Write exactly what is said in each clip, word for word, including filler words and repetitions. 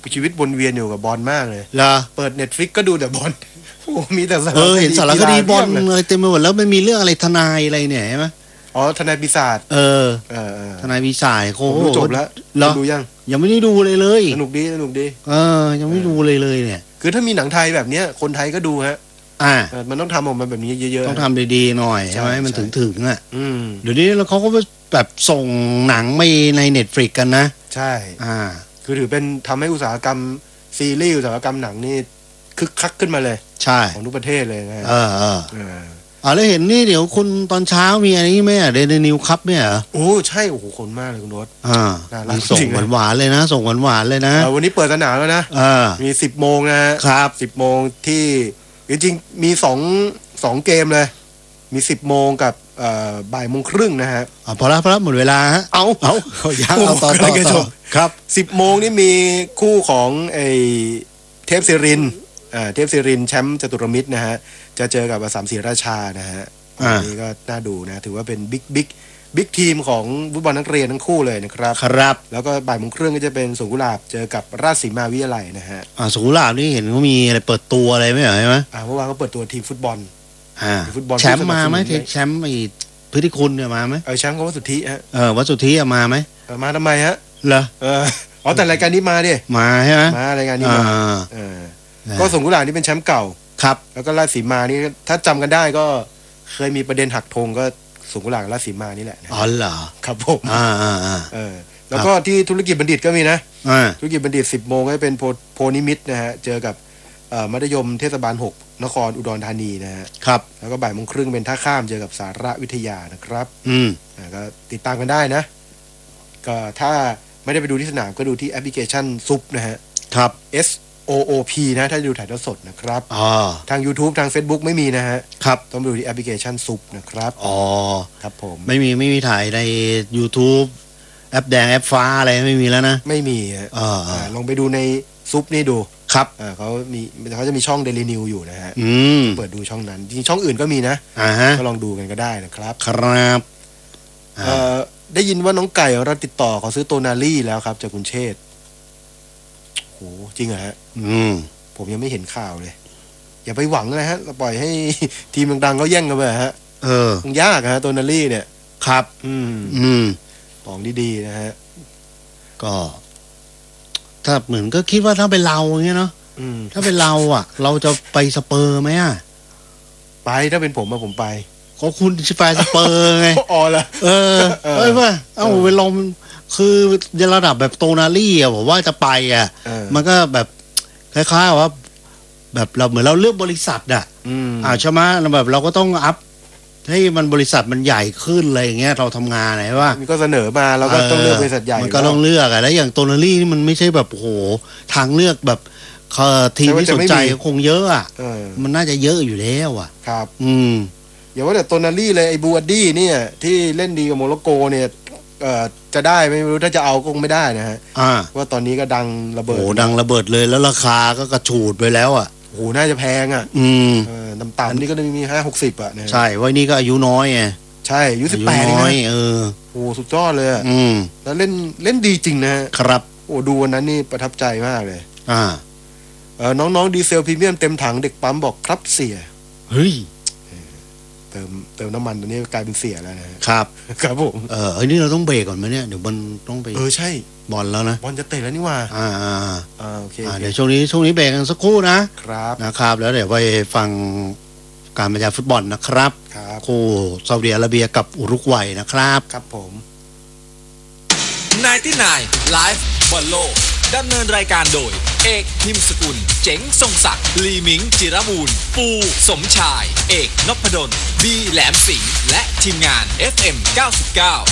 ชีวิตวนเวียนอยู่กับบอลมากเลยเหรอเปิด Netflix ก็ดูแต่บอลโอ้มีแต่สารคดีเออเห็นสารคดีบอลเลยเต็มไปหมดแล้วมันมีเรื่องอะไรทนายอะไรเนี่ยใช่ไหมอ๋อทนายปีศาจเออเออทนายปีศาจโอ้โหจบแล้วดูยังยังไม่ได้ดูเลยเลยสนุกดีสนุกดีเออยังไม่ดูเลยเลยเนี่ยคือถ้ามีหนังไทยแบบเนี้ยคนไทยก็ดูฮะอ่ามันต้องทำออกมาแบบนี้เยอะๆต้องทำดีๆหน่อยใช่ไหมมันถึงถึงอ่ะเดี๋ยวนี้แล้วเขาก็แบบส่งหนังไปใน Netflix กันนะใช่อ่าคือถือเป็นทำให้อุตสาหกรรมซีรีส์อุตสาหกรรมหนังนี่คึกคักขึ้นมาเลยใช่ของทุกประเทศเลยนะเออเอออ่าแล้วเห็นนี่เดี๋ยวคุณตอนเช้ามีอะไรนี่ไหมอ่ะเดนนิวคัพเนี่ยเหรอโอ้ใช่โอ้โหคนมากเลยคุณโน้ตอ่าส่งหวานๆเลยนะส่งหวานๆเลยนะวันนี้เปิดสนามแล้วนะมีสิบโมงนะครับสิบโมงที่จริงๆมีสองสองเกมเลยมีสิบโมงกับบ่ายโมงครึ่งนะฮะอ๋อพอละพอละหมดเวลาฮะเอาเอายังเอาต่อต่อต่อครับสิบโมงนี่มีคู่ของไอเทพศิรินอ่าเทพศิรินแชมป์จตุรมิตรนะฮะจะเจอกับอสสัมศรีราชานะฮะอันนี้ก็น่าดูนะถือว่าเป็นบิ๊กบิ๊กบิ๊กทีมของฟุตบอลนักเรียนทั้งคู่เลยนะครับครับแล้วก็บ่ายโมงครึ่งก็จะเป็นสวนกุหลาบเจอกับราชสีมาวิทยาลัยนะฮะอ่าสวนกุหลาบนี่เห็นเขามีอะไรเปิดตัวอะไรไหมเหรอใช่ไหมอ่าเมื่อวานเขาเปิดตัวทีมฟุตบอลอ่าฟุตบอลแชมป์มาไหมแชมป์ไอ้พฤติคุณเนี่ยมาไหมเออแชมป์ก็วัตสุทธิฮะเออวัตสุทธิมาไหมมาทำไมฮะเหรอเอออ๋อแต่รายการนี้มาดิมาใช่ไหมมารายการนี้มาเออก็สวนกุหลาบนี่เป็นแชมป์เก่าครับแล้วก็ราชสีมานี่ถ้าจำกันได้ก็เคยมีประเด็นหักธงก็สวนกุหลาบราชสีมานี่แหละอ๋อเหรอครับผมอ่าอ่าอ่าเออแล้วก็ที่ธุรกิจบัณฑิตก็มีนะธุรกิจบัณฑิตสิบโมงก็เป็นโพนิมิตนะฮะเจอกับมัธยมเทศบาลหกนครอุดรธานีนะฮะครับแล้วก็บ่ายโมงครึ่งเป็นท่าข้ามเจอกับสารวิทยานะครับอืมก็ติดตามกันได้นะก็ถ้าไม่ได้ไปดูที่สนามก็ดูที่แอปพลิเคชันซุปนะฮะครับ Sโอ โอ พี นะถ้าดูถ่ายทอดสดนะครับอ๋อทาง YouTube ทาง Facebook ไม่มีนะฮะครับต้องไปดูที่แอปพลิเคชันซุปนะครับอ๋อครับผมไม่มีไม่มีถ่ายใน YouTube แอปแดงแอปฟ้าอะไรไม่มีแล้วนะไม่มีฮะอ่าลองไปดูในซุปนี่ดูครับอ่าเขามีเขาจะมีช่อง Daily News อยู่นะฮะอืมเปิดดูช่องนั้นจริงช่องอื่นก็มีนะอ่าฮะก็ลองดูกันก็ได้นะครับครับเอ่อได้ยินว่าน้องไก่เราติดต่อขอซื้อโตนาลี่แล้วครับจากคุณเชษฐ์โหจริงเหรอฮะอืมผมยังไม่เห็นข่าวเลยอย่าไปหวังเลยฮะเราปล่อยให้ทีมดังๆเขาแย่งกันไปฮะเออมันยากฮะโตนาลี่เนี่ยครับอืมอืมของดีๆนะฮะก็ถ้าเหมือนก็คิดว่าถ้าเป็นเราอย่างเงี้ยเนาะถ้าเป็นเราอ่ะเราจะไปสเปอร์ไหมอ่ะไปถ้าเป็นผมอะผมไปก็คุณแฟนสเปอร์ไงอ๋อละเออเอ้ยว่าเอ้าเวลาคือระดับแบบโตนาลี่อ่ะผมว่าจะไปอ่ะมันก็แบบคล้ายๆว่าแบบเราเหมือนเราเลือกบริษัทอ่ะอ่าใช่ไหมแบบเราก็ต้องอัพให้มันบริษัทมันใหญ่ขึ้นอะไรอย่างเงี้ยเราทำงานไหนว่ามันก็เสนอมาเราก็ต้องเลือกบริษัทใหญ่มันก็ต้องเลือกอ่ะแล้วอย่างโตนาลี่นี่มันไม่ใช่แบบโอ้โหทางเลือกแบบทีมที่สนใจคงเยอะอ่ะมันน่าจะเยอะอยู่แล้วอ่ะครับอืมอย่าว่าแต่โตนาลี่เลยไอ้บูอัดดี้เนี่ยที่เล่นดีกับโมร็อกโกเนี่ยเอ่อจะได้ไม่รู้ถ้าจะเอาก็คงไม่ได้นะฮะว่าตอนนี้ก็ดังระเบิดโอ้ดังระเบิดเลยแล้วราคาก็กระฉูดไปแล้วอ่ะโอ้น่าจะแพงอ่ะอืมเออต่ำๆนี่ก็มีห้าหกสิบอ่ะใช่วัยนี้ก็อายุน้อยไงใช่อายุสิบแปดน้อยเออโอ้สุดยอดเลยอ่ะอืมแล้วเล่นเล่นดีจริงนะครับโอ้ดูวันนั้นนี่ประทับใจมากเลยอ่าเออน้องๆดีเซลพรีเมียมเต็มถังเด็กปั๊มบอกครับเสียเฮ้ยเติมเติมน้ำมันตอนนี้กลายเป็นเสียแล้วนะครับครับผมเออเฮ้ยนี่เราต้องเบรกก่อนไหมเนี่ยเดี๋ยวมันต้องไปเออใช่บอลแล้วนะบอลจะเตะแล้วนี่ว่าอ่าอ่าอ่าโอเคเดี๋ยวช่วงนี้ช่วงนี้เบรกกันสักครู่นะครับนะครับแล้วเดี๋ยวไปฟังการบรรยายฟุตบอลนะครับครับคู่ซาอุดิอาระเบียกับอุรุกวัยนะครับครับผมไนน์ตี้ไนน์ Live บอลโลกดำเนินรายการโดยเอกพิมพ์สกุลเจ๋งทรงศักดิ์ลีมิงจิรบูรณ์ปูสมชายเอกนพดลบีแหลมสิงห์และทีมงาน เอฟ เอ็ม เก้าสิบเก้า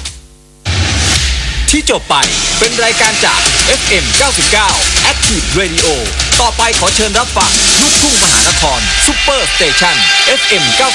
ที่จบไปเป็นรายการจาก เอฟ เอ็ม เก้าสิบเก้า Active Radio ต่อไปขอเชิญรับฟังลูกทุ่งมหานครซุปเปอร์สเตชัน เอฟ เอ็ม เก้า